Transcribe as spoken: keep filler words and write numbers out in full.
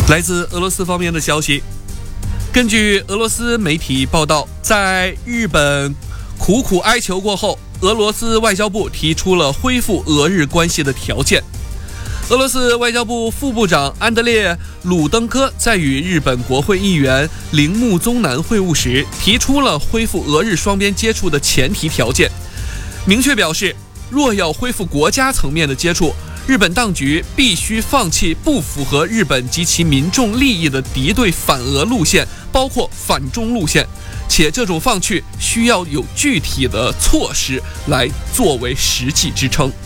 来自俄罗斯方面的消息，根据俄罗斯媒体报道，在日本苦苦哀求过后，俄罗斯外交部提出了恢复俄日关系的条件。俄罗斯外交部副部长安德烈·鲁登科在与日本国会议员铃木宗男会晤时，提出了恢复俄日双边接触的前提条件，明确表示，若要恢复国家层面的接触，日本当局必须放弃不符合日本及其民众利益的敌对反俄路线，包括反中路线，且这种放弃需要有具体的措施来作为实际支撑。